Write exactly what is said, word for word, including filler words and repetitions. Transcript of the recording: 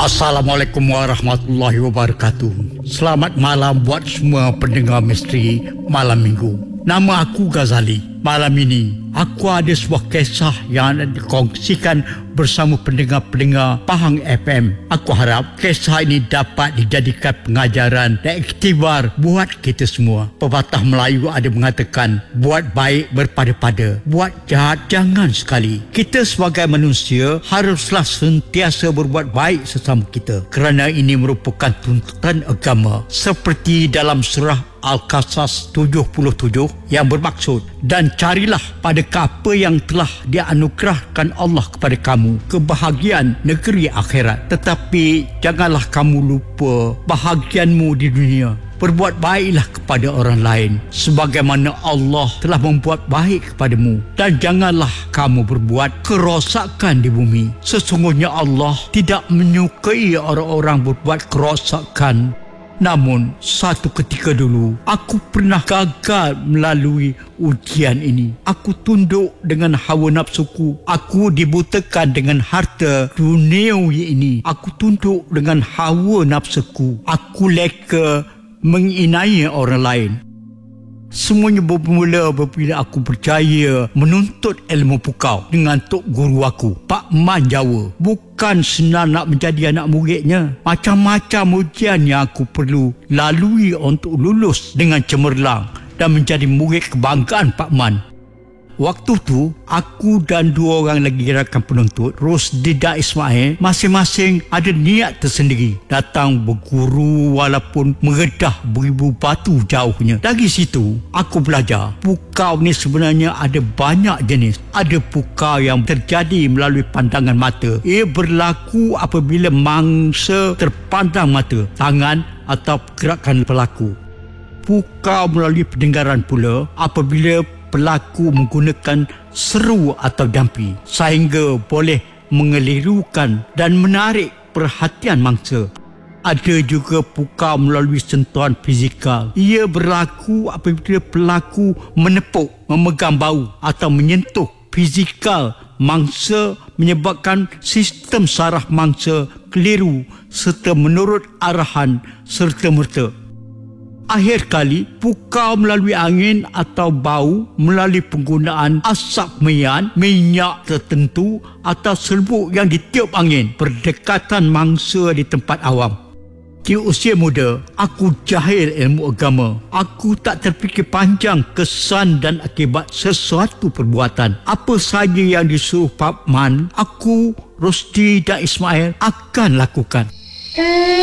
Assalamualaikum warahmatullahi wabarakatuh. Selamat malam buat semua pendengar misteri malam minggu. Nama aku Ghazali. Malam ini aku ada sebuah kisah yang nak dikongsikan bersama pendengar-pendengar Pahang F M. Aku harap kisah ini dapat dijadikan pengajaran dan iktibar buat kita semua. Pepatah Melayu ada mengatakan, buat baik berpada-pada, buat jahat jangan sekali. Kita sebagai manusia haruslah sentiasa berbuat baik sesama kita, kerana ini merupakan tuntutan agama, seperti dalam surah Al-Qasas tujuh puluh tujuh yang bermaksud, dan carilah pada apa yang telah dianugerahkan Allah kepada kamu kebahagiaan negeri akhirat, tetapi janganlah kamu lupa bahagianmu di dunia. Berbuat baiklah kepada orang lain sebagaimana Allah telah membuat baik kepadamu, dan janganlah kamu berbuat kerosakan di bumi. Sesungguhnya Allah tidak menyukai orang-orang berbuat kerosakan. Namun, satu ketika dulu, aku pernah gagal melalui ujian ini. Aku tunduk dengan hawa nafsuku. Aku dibutakan dengan harta duniawi ini. Aku tunduk dengan hawa nafsuku. Aku leka menginai orang lain. Semuanya bermula apabila aku berjaya menuntut ilmu pukau dengan Tok Guru aku, Pak Man Jawa. Bukan senang nak menjadi anak muridnya. Macam-macam ujian yang aku perlu lalui untuk lulus dengan cemerlang dan menjadi murid kebanggaan Pak Man. Waktu tu, aku dan dua orang lagi rakan penuntut, Rosdi dan Ismail, masing-masing ada niat tersendiri datang berguru walaupun meredah beribu batu jauhnya. Dari situ, aku belajar pukau ni sebenarnya ada banyak jenis. Ada pukau yang terjadi melalui pandangan mata. Ia berlaku apabila mangsa terpandang mata, tangan atau gerakan pelaku. Pukau melalui pendengaran pula apabila pelaku menggunakan seru atau jampi sehingga boleh mengelirukan dan menarik perhatian mangsa. Ada juga pukau melalui sentuhan fizikal. Ia berlaku apabila pelaku menepuk, memegang bau atau menyentuh fizikal mangsa menyebabkan sistem saraf mangsa keliru serta menurut arahan serta-merta. Akhir kali, pukau melalui angin atau bau melalui penggunaan asap meyan, minyak tertentu atau serbuk yang ditiup angin berdekatan mangsa di tempat awam. Di usia muda, aku jahil ilmu agama. Aku tak terfikir panjang kesan dan akibat sesuatu perbuatan. Apa saja yang disuruh Pak Man, aku, Rosdi dan Ismail akan lakukan.